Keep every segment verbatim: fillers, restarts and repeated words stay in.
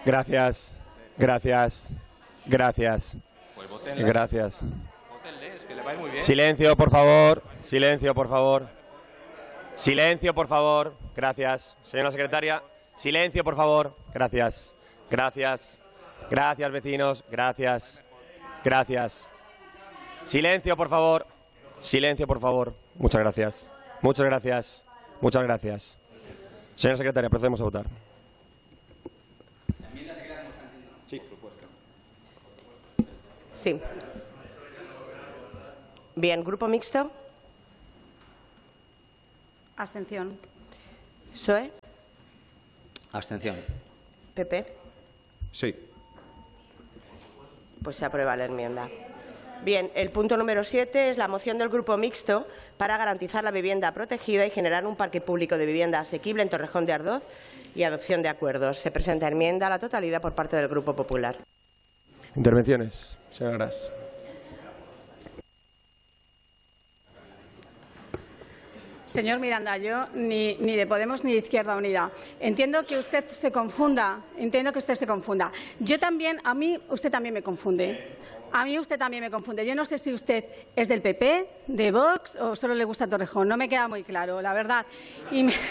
Gracias, gracias, gracias, gracias. Silencio, por favor, silencio, por favor. Silencio, por favor, gracias. Señora secretaria, silencio, por favor, gracias, gracias, gracias, vecinos, gracias, gracias. Silencio, por favor, silencio, por favor. Muchas gracias, muchas gracias, muchas gracias. Señora secretaria, procedemos a votar. Sí. Bien, ¿grupo mixto? Abstención. P S O E. Abstención. P P. Sí. Pues se aprueba la enmienda. Bien, el punto número siete es la moción del Grupo Mixto para garantizar la vivienda protegida y generar un parque público de vivienda asequible en Torrejón de Ardoz y adopción de acuerdos. Se presenta enmienda a la totalidad por parte del Grupo Popular. Intervenciones. Señora Gras. Señor Miranda, yo ni, ni de Podemos ni de Izquierda Unida. Entiendo que usted se confunda. Entiendo que usted se confunda. Yo también, a mí, usted también me confunde. A mí usted también me confunde. Yo no sé si usted es del P P, de Vox o solo le gusta Torrejón. No me queda muy claro, la verdad. Y me...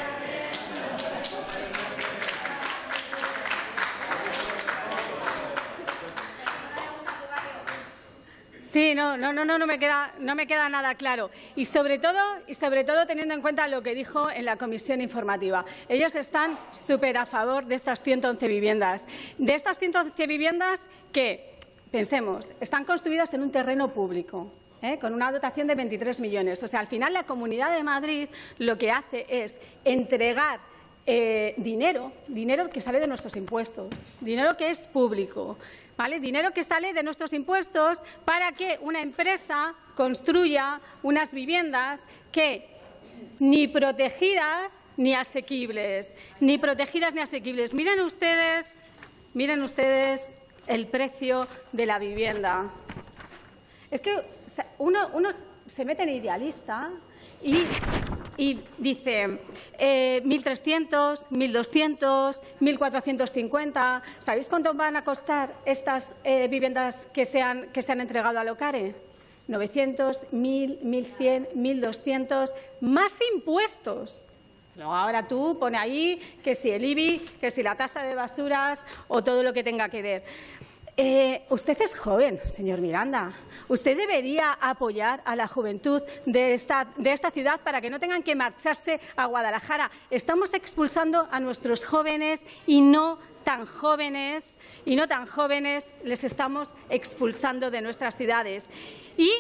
Sí, no, no, no, no, no me queda, no me queda nada claro. Y sobre todo, y sobre todo teniendo en cuenta lo que dijo en la comisión informativa. Ellos están súper a favor de estas ciento once viviendas. De estas ciento once viviendas que, pensemos, están construidas en un terreno público, ¿eh? Con una dotación de veintitrés millones. O sea, al final la Comunidad de Madrid lo que hace es entregar Eh, dinero, dinero que sale de nuestros impuestos, dinero que es público, ¿vale? Dinero que sale de nuestros impuestos para que una empresa construya unas viviendas que ni protegidas ni asequibles, ni protegidas ni asequibles. Miren ustedes, miren ustedes el precio de la vivienda. Es que uno, uno se mete en idealista y Y dice eh, mil trescientos, mil doscientos, mil cuatrocientos cincuenta. ¿Sabéis cuánto van a costar estas eh, viviendas que se, han, que se han entregado a Locare? novecientos, mil, mil cien, mil doscientos, más impuestos. No, ahora tú pone ahí que si el I B I, que si la tasa de basuras o todo lo que tenga que ver. Eh, usted es joven, señor Miranda. Usted debería apoyar a la juventud de esta, de esta ciudad para que no tengan que marcharse a Guadalajara. Estamos expulsando a nuestros jóvenes y no tan jóvenes, y no tan jóvenes les estamos expulsando de nuestras ciudades. Y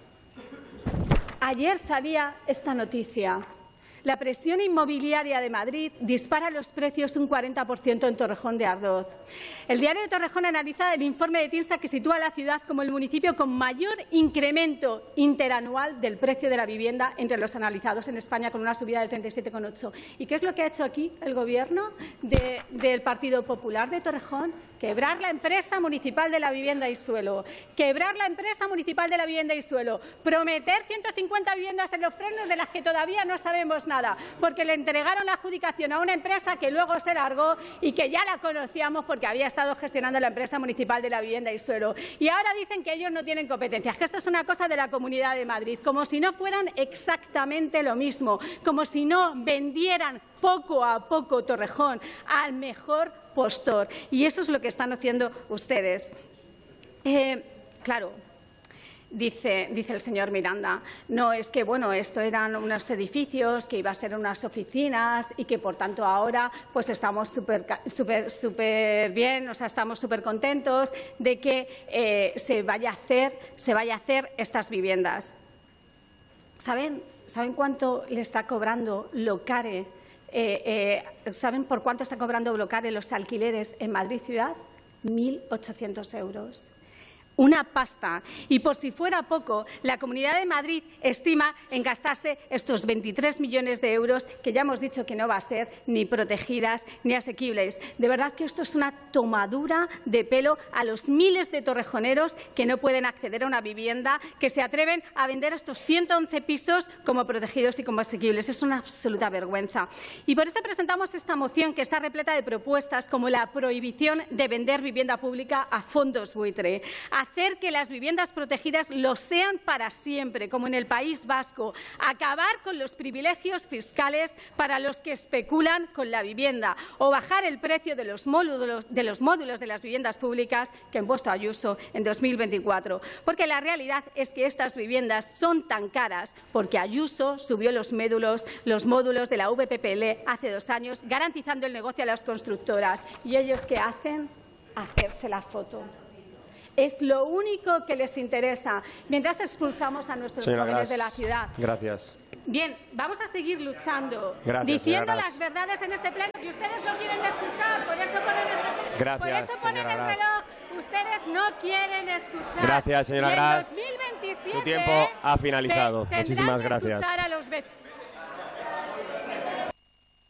ayer salía esta noticia. La presión inmobiliaria de Madrid dispara los precios un cuarenta por ciento en Torrejón de Ardoz. El diario de Torrejón analiza el informe de TINSA que sitúa a la ciudad como el municipio con mayor incremento interanual del precio de la vivienda entre los analizados en España, con una subida del treinta y siete coma ocho. ¿Y qué es lo que ha hecho aquí el Gobierno de, del Partido Popular de Torrejón? Quebrar la empresa municipal de la vivienda y suelo. Quebrar la empresa municipal de la vivienda y suelo. Prometer ciento cincuenta viviendas en Los Frenos de las que todavía no sabemos nada. Nada, porque le entregaron la adjudicación a una empresa que luego se largó y que ya la conocíamos porque había estado gestionando la empresa municipal de la vivienda y suelo. Y ahora dicen que ellos no tienen competencias, que esto es una cosa de la Comunidad de Madrid, como si no fueran exactamente lo mismo, como si no vendieran poco a poco Torrejón al mejor postor. Y eso es lo que están haciendo ustedes. Eh, claro. Dice, dice el señor Miranda, no, es que bueno, esto eran unos edificios, que iba a ser unas oficinas y que por tanto ahora pues estamos súper súper súper bien, o sea, estamos súper contentos de que eh, se vaya a hacer, se vaya a hacer estas viviendas. ¿Saben, ¿saben cuánto le está cobrando Locare? Eh, eh, ¿Saben por cuánto está cobrando Locare los alquileres en Madrid ciudad? mil ochocientos euros. Una pasta. Y por si fuera poco, la Comunidad de Madrid estima en gastarse estos veintitrés millones de euros que ya hemos dicho que no va a ser ni protegidas ni asequibles. De verdad que esto es una tomadura de pelo a los miles de torrejoneros que no pueden acceder a una vivienda, que se atreven a vender estos ciento once pisos como protegidos y como asequibles. Es una absoluta vergüenza. Y por eso presentamos esta moción que está repleta de propuestas como la prohibición de vender vivienda pública a fondos buitre, hacer que las viviendas protegidas lo sean para siempre, como en el País Vasco, acabar con los privilegios fiscales para los que especulan con la vivienda o bajar el precio de los módulos de, los módulos de las viviendas públicas que ha impuesto Ayuso en dos mil veinticuatro. Porque la realidad es que estas viviendas son tan caras porque Ayuso subió los módulos, los módulos de la V P P L hace dos años, garantizando el negocio a las constructoras. ¿Y ellos qué hacen? Hacerse la foto. Es lo único que les interesa, mientras expulsamos a nuestros Señora jóvenes Gras, de la ciudad. Gracias. Bien, vamos a seguir luchando, Gracias, diciendo señora las verdades en este pleno y ustedes no quieren escuchar, por eso ponen, este, Gracias, por eso ponen el señora Gras. reloj. Ustedes no quieren escuchar. Gracias, señora Y en Gras. dos mil veintisiete Su tiempo ha finalizado. tendrán Muchísimas que gracias. escuchar a los vecinos.